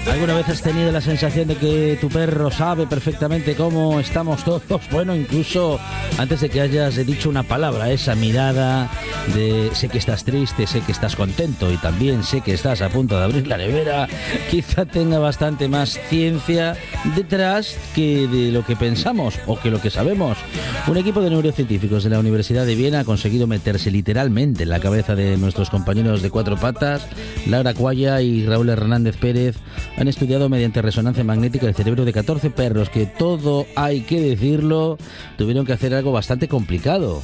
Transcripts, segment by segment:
¿Alguna vez has tenido la sensación de que tu perro sabe perfectamente cómo estamos todos? Bueno, incluso antes de que hayas dicho una palabra, esa mirada de sé que estás triste, sé que estás contento y también sé que estás a punto de abrir la nevera, quizá tenga bastante más ciencia detrás que de lo que pensamos o que lo que sabemos. Un equipo de neurocientíficos de la Universidad de Viena ha conseguido meterse literalmente en la cabeza de nuestros compañeros de cuatro patas. Laura Cuaya y Raúl Hernández Pérez han estudiado mediante resonancia magnética el cerebro de 14 perros que, todo hay que decirlo, tuvieron que hacer algo bastante complicado.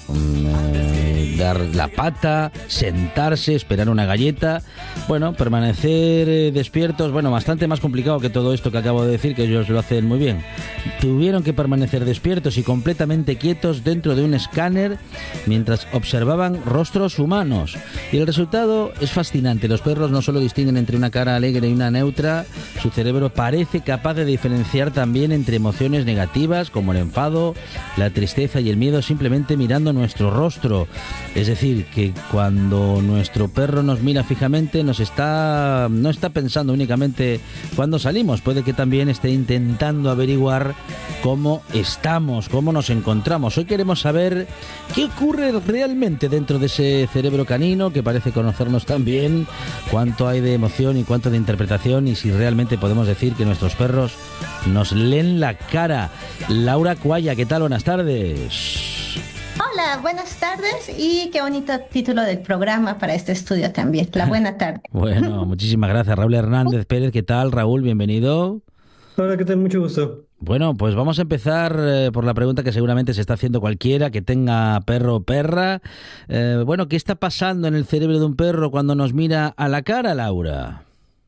Dar la pata, sentarse, esperar una galleta, bueno, permanecer despiertos, bueno, bastante más complicado que todo esto que acabo de decir, que ellos lo hacen muy bien. Tuvieron que permanecer despiertos y completamente quietos dentro de un escáner mientras observaban rostros humanos. Y el resultado es fascinante. Los perros no solo distinguen entre una cara alegre y una neutra, su cerebro parece capaz de diferenciar también entre emociones negativas como el enfado, la tristeza y el miedo simplemente mirando nuestro rostro. Es decir, que cuando nuestro perro nos mira fijamente no está pensando únicamente cuando salimos, puede que también esté intentando averiguar cómo estamos, cómo nos encontramos. Hoy queremos saber qué ocurre realmente dentro de ese cerebro canino que parece conocernos tan bien, cuánto hay de emoción y cuánto de interpretación, y si realmente podemos decir que nuestros perros nos leen la cara. Laura Cuaya, ¿qué tal? Buenas tardes. Hola, buenas tardes, y qué bonito título del programa para este estudio también. La buena tarde. Bueno, muchísimas gracias. Raúl Hernández Pérez, ¿qué tal? Raúl, bienvenido. Hola, ¿qué tal? Mucho gusto. Bueno, pues vamos a empezar por la pregunta que seguramente se está haciendo cualquiera que tenga perro o perra. Bueno, ¿qué está pasando en el cerebro de un perro cuando nos mira a la cara, Laura?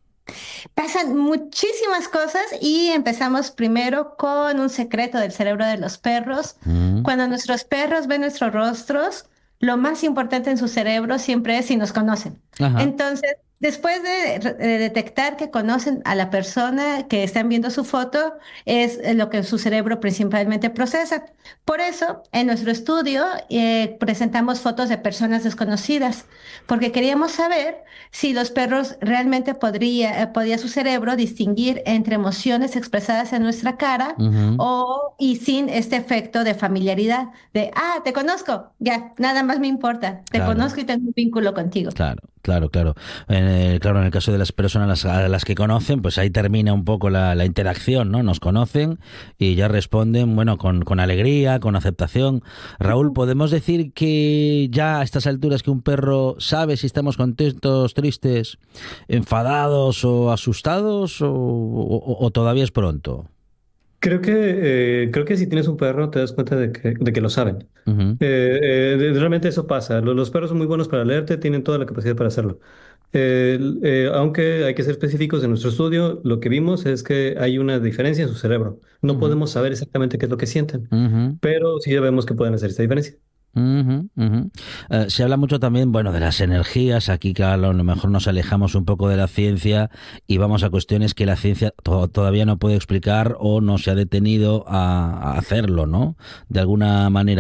Pasan muchísimas cosas y empezamos primero con un secreto del cerebro de los perros. Mm. Cuando nuestros perros ven nuestros rostros, lo más importante en su cerebro siempre es si nos conocen. Ajá. Entonces, después de detectar que conocen a la persona que están viendo su foto, es lo que su cerebro principalmente procesa. Por eso, en nuestro estudio presentamos fotos de personas desconocidas, porque queríamos saber si los perros realmente podía su cerebro distinguir entre emociones expresadas en nuestra cara Ujú. y sin este efecto de familiaridad, te conozco, ya, nada más me importa, te Claro. conozco y tengo un vínculo contigo. Claro, claro, claro. Claro, en el caso de las personas a las que conocen, pues ahí termina un poco la interacción, ¿no? Nos conocen y ya responden, bueno, con alegría, con aceptación. Raúl, ¿podemos decir que ya a estas alturas que un perro sabe si estamos contentos, tristes, enfadados o asustados o todavía es pronto? Creo que si tienes un perro te das cuenta de que lo saben. Ujú. Realmente eso pasa. Los perros son muy buenos para leerte, tienen toda la capacidad para hacerlo. Aunque hay que ser específicos en nuestro estudio, lo que vimos es que hay una diferencia en su cerebro. No Ujú. podemos saber exactamente qué es lo que sienten, Ujú. pero sí sabemos que pueden hacer esta diferencia. Ujú, ujú. Se habla mucho también, bueno, de las energías. Aquí, claro, a lo mejor nos alejamos un poco de la ciencia y vamos a cuestiones que la ciencia todavía no puede explicar o no se ha detenido a hacerlo, ¿no? De alguna manera.